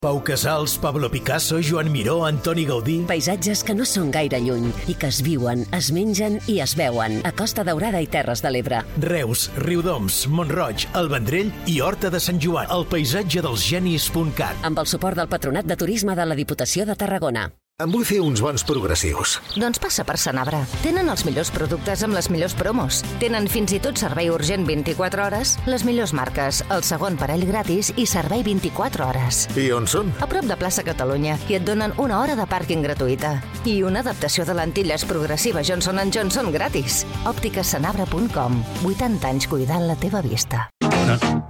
Pau Casals, Pablo Picasso, Joan Miró, Antoni Gaudí... Paisatges que no són gaire lluny i que es viuen, es mengen i es veuen a Costa Daurada i Terres de l'Ebre. Reus, Riudoms, Mont-roig, el Vendrell i Horta de Sant Joan. El paisatge dels genis.cat. Amb el suport del Patronat de Turisme de la Diputació de Tarragona. Em vull fer uns bons progressius. Doncs passa per Sanabra. Tenen els millors productes amb les millors promos. Tenen fins i tot servei urgent 24 hores, les millors marques, el segon parell gratis i servei 24 hores. I on són? A prop de Plaça Catalunya i et donen una hora de pàrquing gratuïta. I una adaptació de lentilles progressiva Johnson & Johnson gratis. Òpticasanabra.com. 80 anys cuidant la teva vista.